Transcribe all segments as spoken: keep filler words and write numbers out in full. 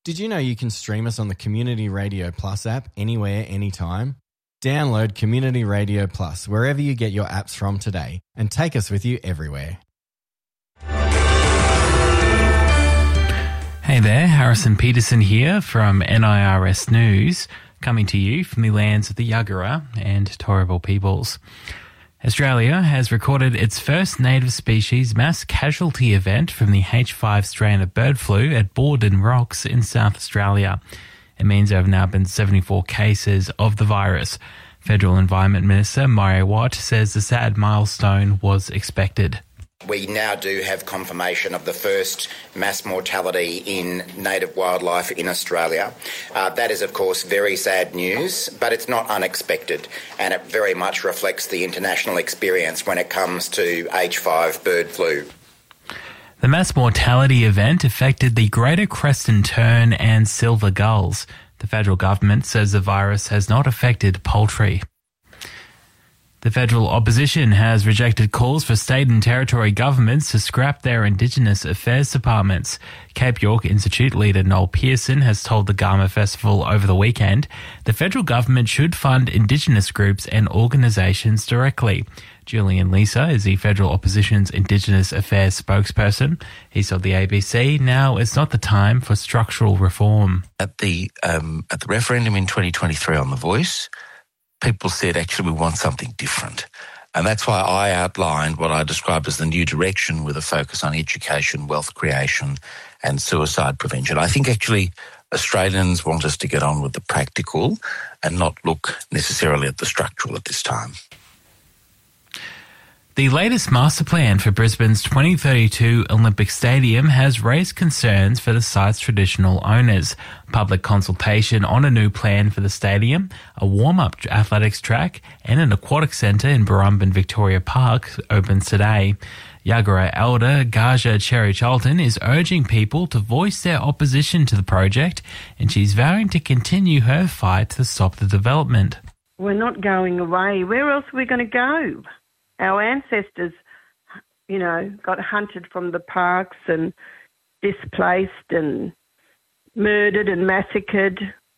Did you know you can stream us on the Community Radio Plus app anywhere, anytime? Download Community Radio Plus wherever you get your apps from today and take us with you everywhere. Hey there, Harrison Peterson here from N I R S News, coming to you from the lands of the Yagara and Turrbal peoples. Australia has recorded its first native species mass casualty event from the H five strain of bird flu at Borden Rocks in South Australia. It means there have now been seventy-four cases of the virus. Federal Environment Minister Murray Watt says the sad milestone was expected. We now do have confirmation of the first mass mortality in native wildlife in Australia. Uh, that is, of course, very sad news, but it's not unexpected, and it very much reflects the international experience when it comes to H five bird flu. The mass mortality event affected the greater crested tern and silver gulls. The federal government says the virus has not affected poultry. The federal opposition has rejected calls for state and territory governments to scrap their Indigenous Affairs departments. Cape York Institute leader Noel Pearson has told the Garma Festival over the weekend the federal government should fund Indigenous groups and organisations directly. Julian Lisa is the federal opposition's Indigenous Affairs spokesperson. He told the A B C now is not the time for structural reform. At the um, at the referendum in twenty twenty-three on The Voice, people said, actually, we want something different. And that's why I outlined what I described as the new direction with a focus on education, wealth creation and suicide prevention. I think actually Australians want us to get on with the practical and not look necessarily at the structural at this time. The latest master plan for Brisbane's twenty thirty-two Olympic Stadium has raised concerns for the site's traditional owners. Public consultation on a new plan for the stadium, a warm-up athletics track and an aquatic centre in Burrumbin Victoria Park opens today. Yagara elder Gaja Cherry Charlton is urging people to voice their opposition to the project, and she's vowing to continue her fight to stop the development. We're not going away. Where else are we going to go? Our ancestors, you know, got hunted from the parks and displaced and murdered and massacred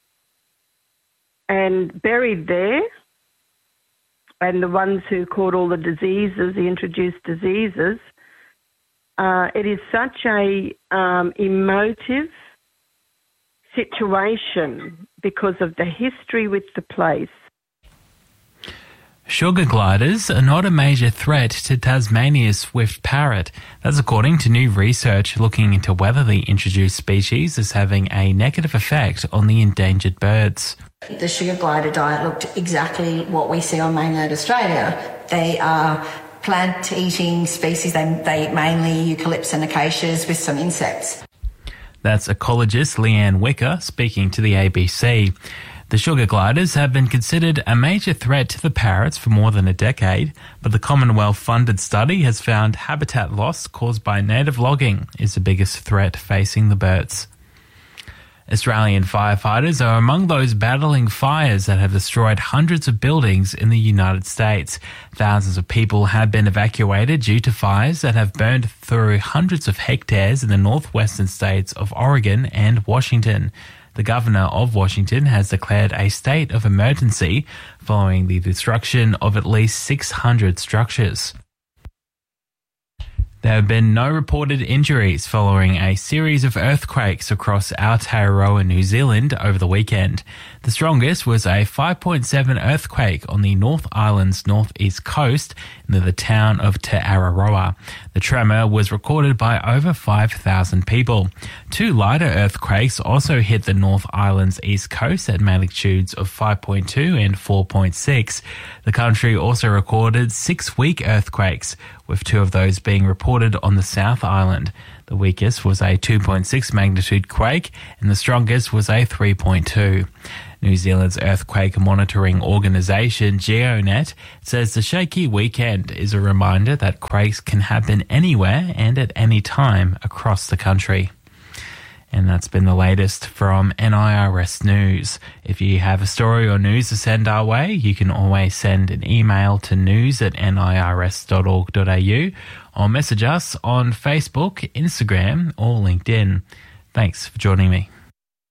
and buried there. And the ones who caught all the diseases, the introduced diseases, uh, it is such a um, emotive situation because of the history with the place. Sugar gliders are not a major threat to Tasmania's swift parrot. That's according to new research looking into whether the introduced species is having a negative effect on the endangered birds. The sugar glider diet looked exactly what we see on mainland Australia. They are plant-eating species. They, they eat mainly eucalypts and acacias with some insects. That's ecologist Leanne Wicker speaking to the A B C. The sugar gliders have been considered a major threat to the parrots for more than a decade, but the Commonwealth-funded study has found habitat loss caused by native logging is the biggest threat facing the birds. Australian firefighters are among those battling fires that have destroyed hundreds of buildings in the United States. Thousands of people have been evacuated due to fires that have burned through hundreds of hectares in the northwestern states of Oregon and Washington. The governor of Washington has declared a state of emergency following the destruction of at least six hundred structures. There have been no reported injuries following a series of earthquakes across Aotearoa, New Zealand over the weekend. The strongest was a five point seven earthquake on the North Island's northeast coast near the town of Te Araroa. The tremor was recorded by over five thousand people. Two lighter earthquakes also hit the North Island's east coast at magnitudes of five point two and four point six. The country also recorded six weak earthquakes, with two of those being reported on the South Island. The weakest was a two point six magnitude quake and the strongest was a three point two. New Zealand's earthquake monitoring organisation GeoNet says the shaky weekend is a reminder that quakes can happen anywhere and at any time across the country. And that's been the latest from N I R S News. If you have a story or news to send our way, you can always send an email to news at nirs dot org dot a u or message us on Facebook, Instagram or LinkedIn. Thanks for joining me.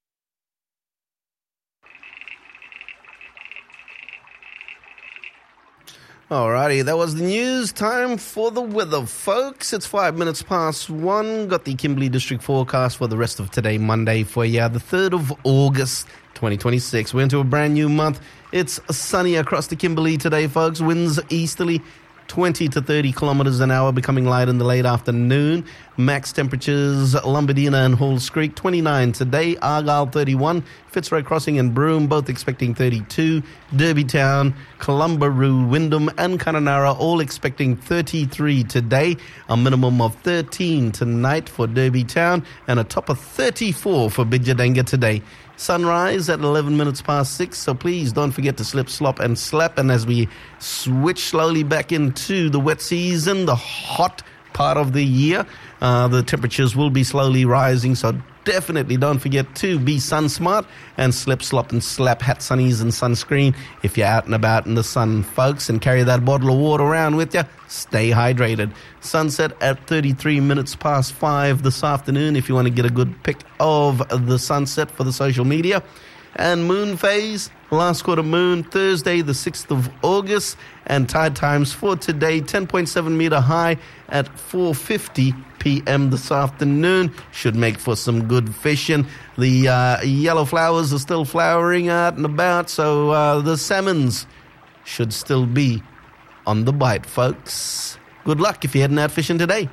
Alrighty, that was the news. Time for the weather, folks. It's five minutes past one. Got the Kimberley District forecast for the rest of today, Monday, for you, the third of August, twenty twenty-six. We're into a brand new month. It's sunny across the Kimberley today, folks. Winds easterly, twenty to thirty kilometres an hour, becoming light in the late afternoon. Max temperatures, Lombardina and Halls Creek, twenty-nine today. Argyle, thirty-one. Fitzroy Crossing and Broome, both expecting thirty-two. Derby Town, Columbaroo, Wyndham and Kununurra, all expecting thirty-three today. A minimum of thirteen tonight for Derby Town and a top of thirty-four for Bidjadanga today. Sunrise at eleven minutes past six, so please don't forget to slip, slop and slap. And as we switch slowly back into the wet season, the hot part of the year, uh, the temperatures will be slowly rising, so definitely don't forget to be sun smart and slip, slop and slap hat sunnies and sunscreen if you're out and about in the sun, folks, and carry that bottle of water around with you. Stay hydrated. Sunset at thirty-three minutes past five this afternoon if you want to get a good pic of the sunset for the social media. And moon phase, last quarter moon, Thursday the sixth of August, and tide times for today, ten point seven metre high at four fifty p.m. this afternoon. Should make for some good fishing. The uh, yellow flowers are still flowering out and about, so uh, the salmons should still be on the bite, folks. Good luck if you're heading out fishing today.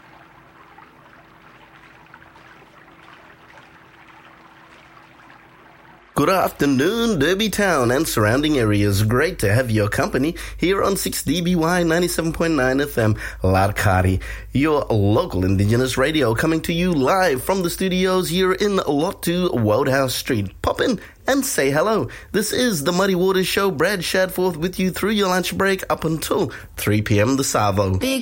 Good afternoon, Derby Town and surrounding areas. Great to have your company here on six D B Y ninety-seven point nine F M, Larkari, your local Indigenous radio, coming to you live from the studios here in Lot two, Wodehouse Street. Pop in and say hello. This is the Muddy Waters Show. Brad Shadforth with you through your lunch break up until three p.m. the Savo. Big